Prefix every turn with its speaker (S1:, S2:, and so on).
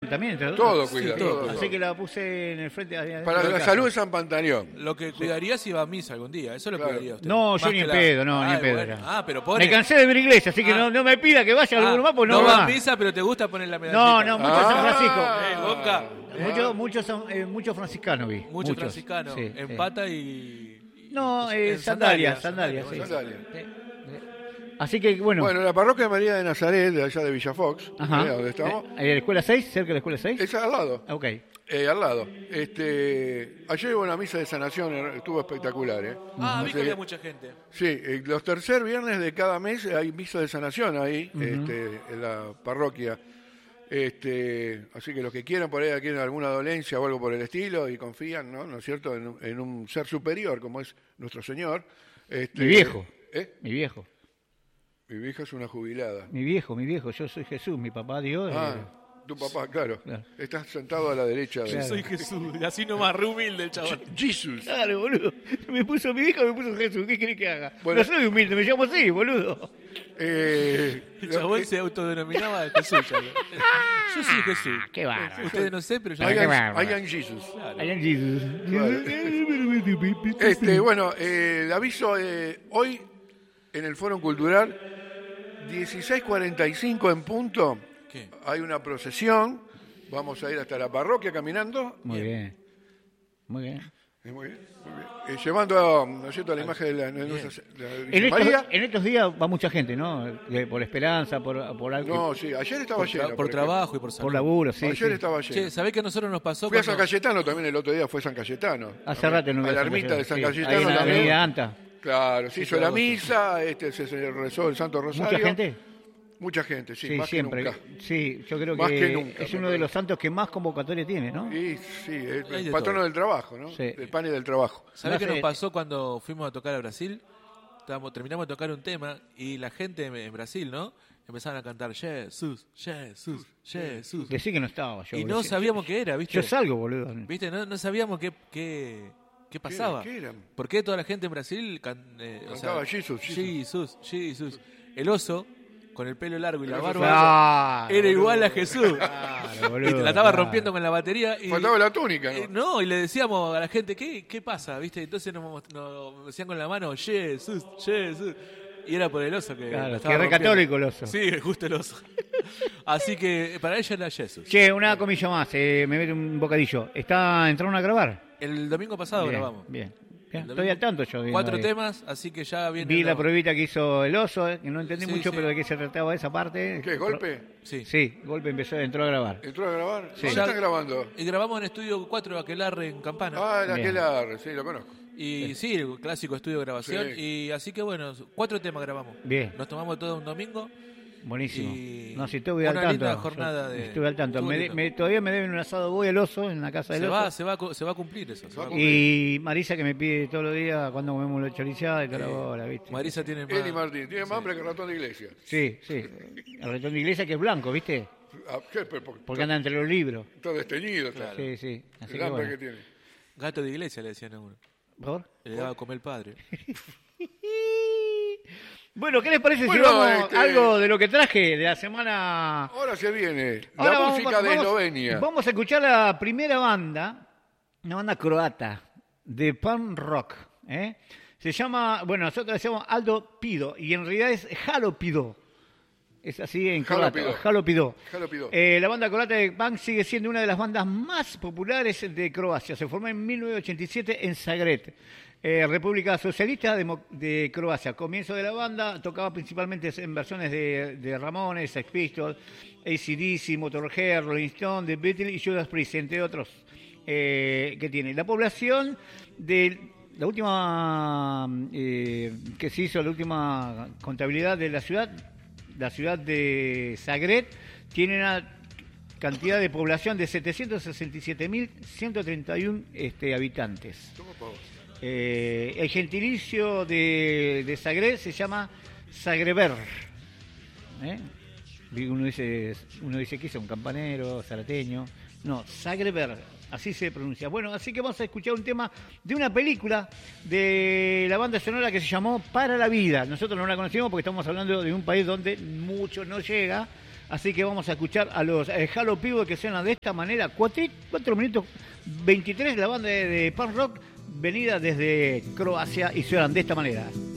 S1: también entre
S2: Todo
S1: sí,
S2: cuida,
S1: todo.
S2: todo.
S1: Así que la puse en el frente.
S2: Para
S1: de
S2: la
S1: casa.
S2: salud de San Pantaleón.
S3: Lo que cuidaría si va a misa algún día. Eso lo
S2: Claro.
S3: cuidaría usted.
S1: No,
S3: Más
S1: yo ni
S3: que
S1: en pedo, no, ni en pedo.
S3: bueno.
S1: ya.
S3: Pero pone...
S1: Me cansé de ver iglesia, así que no me pida que vaya alguno más, pues no
S3: va
S1: va.
S3: a misa, pero te gusta poner la
S1: No,
S3: medallita.
S1: mucho San Francisco.
S3: Boca.
S1: Muchos franciscanos vi.
S3: Mucho franciscano.
S1: Sí,
S3: en
S1: sí.
S3: pata y...
S1: No,
S3: en
S1: sandalias, sí.
S2: Sandalias.
S1: Sí. Así que, bueno.
S2: Bueno, la parroquia de María de Nazaret, de allá de Villafox,
S1: Ajá.
S2: donde estamos,
S1: ¿La escuela 6? ¿Cerca de la escuela 6?
S2: es al lado.
S1: Ok.
S2: Al lado. Ayer hubo una misa de sanación, estuvo espectacular.
S3: vi
S2: Así
S3: que había mucha gente.
S2: Sí, los tercer viernes de cada mes hay misa de sanación ahí, en la parroquia. Así que los que quieran por ahí tienen alguna dolencia o algo por el estilo y confían, ¿no es cierto?, en un ser superior como es nuestro Señor.
S1: Mi viejo.
S2: Mi vieja es una jubilada.
S1: Mi viejo. Yo soy Jesús, mi papá Dios.
S2: Tu papá, claro.
S1: Claro.
S2: Estás sentado a la derecha de...
S3: Yo soy Jesús. Así nomás, re humilde el chaval.
S2: Jesús.
S1: Claro, boludo. Mi viejo me puso Jesús. ¿Qué querés que haga?
S2: Bueno.
S1: No soy humilde, me llamo así, boludo.
S3: El chabón se autodenominaba de Jesús. Ya. Yo soy Jesús.
S1: Qué bárbaro.
S3: Ustedes no sé, pero yo...
S1: Qué bárbaro.
S2: I am Jesus.
S1: I am Jesus.
S2: Bueno, el aviso hoy en el Foro Cultural, 16:45 en punto,
S3: ¿Qué?
S2: hay una procesión, vamos a ir hasta la parroquia caminando.
S1: Muy bien. Muy bien.
S2: Muy bien, muy bien. Llevando, ¿no es cierto?, la imagen de la Virgen María.
S1: En estos días va mucha gente, ¿no? Por esperanza, por algo.
S2: No, sí, ayer estaba lleno.
S3: Por trabajo y por salud.
S1: Por laburo, sí.
S2: Ayer
S1: sí.
S2: estaba lleno.
S3: Che, ¿sabés que a nosotros nos pasó
S2: Fui a San
S3: cuando...
S2: Cayetano también, el otro día fue San Cayetano.
S1: Hace rato no
S2: A
S1: voy
S2: la
S1: San
S2: ermita de San
S1: Cayetano, sí.
S2: Cayetano
S1: Ahí en la
S2: también.
S1: avenida Anta.
S2: Claro, se hizo
S3: Sí,
S2: la
S3: claro,
S2: misa, se rezó el Santo Rosario.
S1: ¿Mucha gente?
S2: Mucha gente, sí,
S1: Sí,
S2: más
S1: siempre.
S2: que nunca.
S1: Sí, yo creo
S2: Más
S1: que,
S2: que nunca,
S1: es
S2: me
S1: uno de los
S2: parece.
S1: santos que más convocatoria tiene, ¿no?
S2: Y sí, es
S3: Hay
S2: el
S3: de
S2: patrono
S3: todo.
S2: del trabajo, ¿no?
S1: Sí.
S2: Del pan y del trabajo.
S3: ¿Sabés
S1: No
S3: qué
S1: sé.
S3: nos pasó cuando fuimos a tocar a Brasil? Terminamos de tocar un tema y la gente en Brasil, ¿no? Empezaron a cantar Jesús, Jesús, Jesús.
S1: Decí que no estaba yo.
S3: Y
S1: boludo.
S3: no sabíamos qué era, ¿viste?
S1: Yo salgo, boludo.
S3: ¿Viste? No sabíamos qué pasaba.
S2: ¿Qué eran?
S3: ¿Por qué toda la gente en Brasil
S2: Cantaba Jesús, Jesús.
S3: Jesús? El oso, con el pelo largo y la
S2: oso
S3: barba,
S1: Claro,
S3: era
S1: boludo.
S3: igual a Jesús.
S1: Claro, boludo,
S3: Y la estaba
S1: claro.
S3: rompiendo con la batería. Y,
S2: Faltaba la túnica, ¿no?
S3: no, y le decíamos a la gente, ¿qué pasa? ¿Viste? Entonces nos decían con la mano, Jesús, Jesús. Y era por el oso que
S1: Claro,
S3: la
S1: que
S3: estaba
S1: re
S3: rompiendo.
S1: católico el oso.
S3: Sí, justo el oso. Así que para ella era Jesús.
S1: Che, una comilla más, me mete un bocadillo. ¿Entraron a grabar?
S3: El domingo pasado
S1: Bien,
S3: grabamos.
S1: bien.
S3: El domingo.
S1: Estoy al tanto yo. viendo
S3: 4
S1: ahí.
S3: temas, así que ya viene...
S1: Vi la pruebita que hizo el oso, que no entendí
S3: Sí,
S1: mucho,
S3: sí.
S1: pero de qué se trataba esa parte.
S2: ¿Qué, golpe?
S3: Sí.
S1: Sí, golpe entró a grabar.
S2: ¿Entró a grabar?
S1: Sí.
S2: ¿Dónde
S3: Ya-
S2: están grabando?
S3: Y grabamos en Estudio 4 de Aquelarre en Campana.
S2: Ah, en
S1: Bien.
S2: Aquelarre, sí, lo conozco.
S3: Y sí, el clásico estudio de grabación.
S2: Sí.
S3: Y así que bueno, 4 temas grabamos.
S1: Bien.
S3: Nos tomamos todo un domingo.
S1: Buenísimo.
S3: Y
S1: No, sí, estuve al
S3: una
S1: tanto.
S3: linda jornada
S1: Yo
S3: de-
S1: estuve al tanto.
S3: estuvo lindo.
S1: Todavía me deben un asado voy al oso en la casa del oso.
S3: Se va a cumplir eso. se va a
S1: Y Marisa que me pide todos los días cuando comemos la choriceada y toda la bola, ¿viste?
S3: Marisa tiene más...
S2: Eli Martín, tiene más hambre que ratón de iglesia.
S1: Sí, sí. El retón de iglesia que es blanco, ¿viste?
S2: Ah, ¿qué? Pero
S1: Porque anda entre los libros.
S2: Está desteñido, está.
S1: Sí, sí. Así
S2: El
S1: que
S2: hambre
S1: bueno.
S2: que tiene.
S3: Gato de iglesia le decían a uno.
S1: ¿Por?
S3: Le daba a comer el padre.
S1: Bueno, ¿qué les parece
S2: Bueno,
S1: si vamos
S2: este-
S1: algo de lo que traje de la semana?
S2: Ahora se viene
S1: Ahora
S2: la
S1: vamos-
S2: música de
S1: vamos-
S2: Eslovenia.
S1: Vamos a escuchar la primera banda, una banda croata de punk rock. ¿eh? Se llama, bueno, nosotros le decimos Aldo Pido y en realidad es Halo Pido. Es así en croata,
S2: Pido.
S1: Halo Pido.
S2: Halo Pido.
S1: La banda croata de punk sigue siendo una de las bandas más populares de Croacia. Se formó en 1987 en Zagreb, República Socialista de Croacia. Comienzo de la banda tocaba principalmente en versiones de Ramones, Sex Pistols, AC/DC, Motorhead, Rolling Stone, The Beatles y Judas Priest, entre otros que tiene. La población de la última que se hizo, la última contabilidad de la ciudad de Zagreb tiene una cantidad de población de 767.131 habitantes. El gentilicio de Zagreb se llama Zagreber. Uno dice que es un campanero, zarateño. No, Zagreber, así se pronuncia. Bueno, así que vamos a escuchar un tema de una película de la banda sonora que se llamó Para la Vida. Nosotros no la conocimos porque estamos hablando de un país donde mucho no llega Así que vamos a escuchar a los Halo People que suenan de esta manera. 4 minutos 23, la banda de punk rock venida desde Croacia y suenan de esta manera.